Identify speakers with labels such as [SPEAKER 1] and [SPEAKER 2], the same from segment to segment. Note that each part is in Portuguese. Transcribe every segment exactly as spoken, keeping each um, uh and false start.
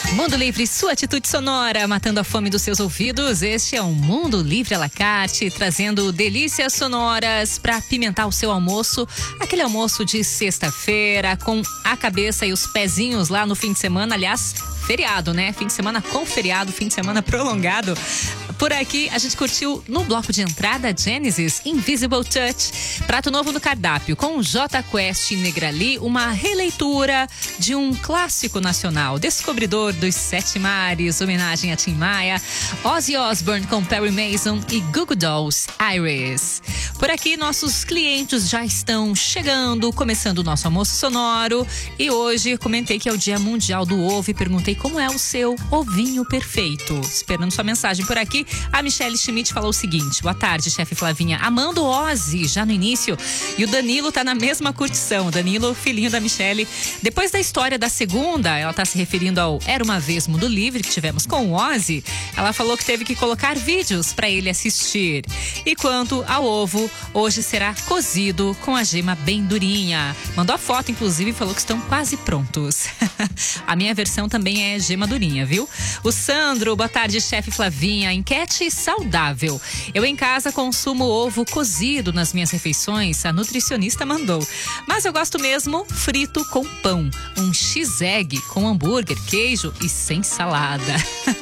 [SPEAKER 1] Mundo Livre, sua atitude sonora, matando a fome dos seus ouvidos. Este é o Mundo Livre à la carte, trazendo delícias sonoras para apimentar o seu almoço. Aquele almoço de sexta-feira, com a cabeça e os pezinhos lá no fim de semana. Aliás, feriado, né? Fim de semana com feriado, fim de semana prolongado. Por aqui, a gente curtiu no bloco de entrada Genesis, Invisible Touch. Prato novo no cardápio, com Jota Quest e Negrali, uma releitura de um clássico nacional, Descobridor dos Sete Mares, homenagem a Tim Maia, Ozzy Osbourne com Perry Mason e Goo Goo Dolls, Iris. Por aqui, nossos clientes já estão chegando, começando o nosso almoço sonoro. E hoje, comentei que é o Dia Mundial do Ovo e perguntei como é o seu ovinho perfeito. Esperando sua mensagem por aqui. A Michelle Schmidt falou o seguinte: boa tarde, chefe Flavinha, amando Ozzy já no início, e o Danilo tá na mesma curtição. O Danilo, filhinho da Michelle. Depois da história da segunda, ela tá se referindo ao Era Uma Vez Mundo Livre que tivemos com o Ozzy. Ela falou que teve que colocar vídeos para ele assistir. E quanto ao ovo, hoje será cozido com a gema bem durinha. Mandou a foto, inclusive, e falou que estão quase prontos. A minha versão também é gema durinha, viu? O Sandro, boa tarde, chefe Flavinha. Enquete saudável. Eu em casa consumo ovo cozido nas minhas refeições, a nutricionista mandou. Mas eu gosto mesmo frito com pão. Um X-egg com hambúrguer, queijo e sem salada.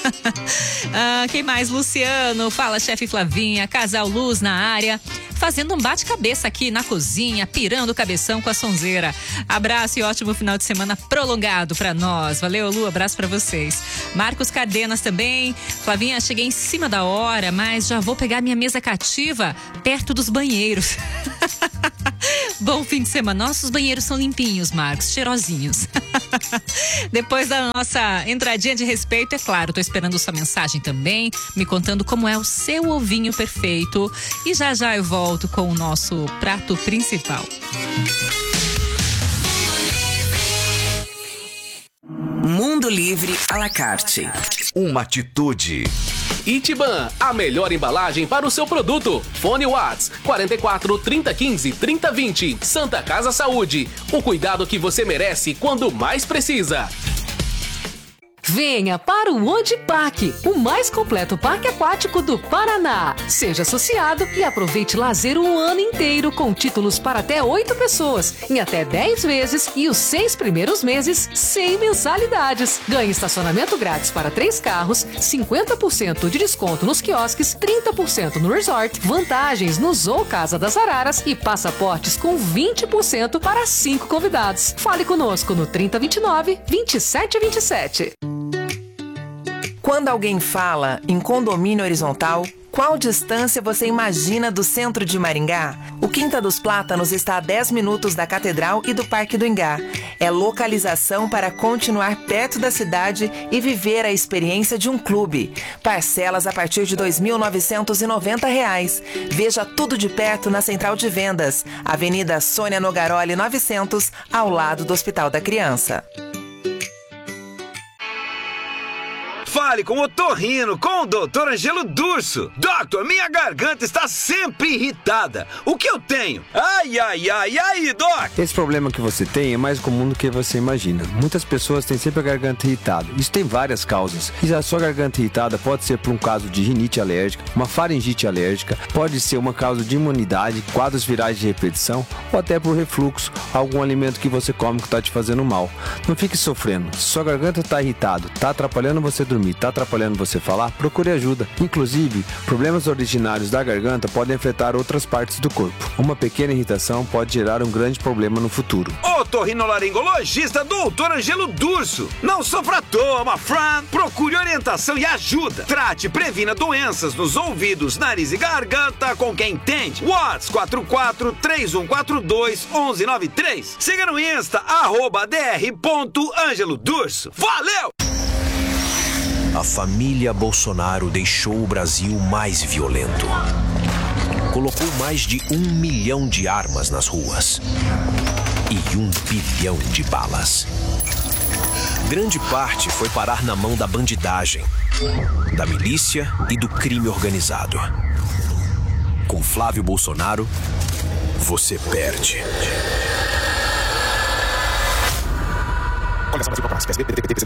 [SPEAKER 1] ah, quem mais? Luciano. Fala, chefe Flavinha. Casal Luz na área. Fazendo um bate-cabeça aqui na cozinha, pirando o cabeção com a sonzeira. Abraço e ótimo final de semana prolongado pra nós. Valeu, Lu, abraço pra vocês. Marcos Cardenas também. Flavinha, cheguei em cima da hora, mas já vou pegar minha mesa cativa perto dos banheiros. Bom fim de semana. Nossos banheiros são limpinhos, Marcos, cheirosinhos. Depois da nossa entradinha de respeito, é claro, tô esperando sua mensagem também, me contando como é o seu ovinho perfeito. E já já eu volto com o nosso prato principal.
[SPEAKER 2] Mundo Livre à la carte.
[SPEAKER 3] Uma atitude. Itiban, a melhor embalagem para o seu produto. Fone Watts quarenta e quatro, trinta, quinze, trinta, vinte. Santa Casa Saúde. O cuidado que você merece quando mais precisa.
[SPEAKER 4] Venha para o Ondiparque, o mais completo parque aquático do Paraná. Seja associado e aproveite lazer o ano inteiro com títulos para até oito pessoas, em até dez vezes e os seis primeiros meses sem mensalidades. Ganhe estacionamento grátis para três carros, cinquenta por cento de desconto nos quiosques, trinta por cento no resort, vantagens no Zoo Casa das Araras e passaportes com vinte por cento para cinco convidados. Fale conosco no trinta, vinte e nove, vinte e sete, vinte e sete.
[SPEAKER 2] Quando alguém fala em condomínio horizontal, qual distância você imagina do centro de Maringá? O Quinta dos Plátanos está a dez minutos da Catedral e do Parque do Ingá. É localização para continuar perto da cidade e viver a experiência de um clube. Parcelas a partir de dois mil novecentos e noventa reais. Veja tudo de perto na Central de Vendas, Avenida Sônia Nogaroli novecentos, ao lado do Hospital da Criança.
[SPEAKER 5] Fale com o otorrino, com o doutor Angelo Durso. Doutor, minha garganta está sempre irritada. O que eu tenho? Ai, ai, ai, ai, doc!
[SPEAKER 6] Esse problema que você tem é mais comum do que você imagina. Muitas pessoas têm sempre a garganta irritada. Isso tem várias causas. E a sua garganta irritada pode ser por um caso de rinite alérgica, uma faringite alérgica, pode ser uma causa de imunidade, quadros virais de repetição ou até por refluxo, algum alimento que você come que está te fazendo mal. Não fique sofrendo. Se sua garganta está irritada, está atrapalhando você dormir, está atrapalhando você falar, procure ajuda. Inclusive, problemas originários da garganta podem afetar outras partes do corpo. Uma pequena irritação pode gerar um grande problema no futuro.
[SPEAKER 5] Otorrinolaringologista doutor Angelo Durso. Não sofra à toa, my friend. Procure orientação e ajuda. Trate e previna doenças nos ouvidos, nariz e garganta com quem entende. Watts quatro quatro, três um quatro dois, um um nove três. Siga no Insta, arroba dr ponto Angelo Durso. Valeu!
[SPEAKER 7] A família Bolsonaro deixou o Brasil mais violento. Colocou mais de um milhão de armas nas ruas e um bilhão de balas. Grande parte foi parar na mão da bandidagem, da milícia e do crime organizado. Com Flávio Bolsonaro, você perde. Coligação Brasil Proclamas, P S B, P D T, P C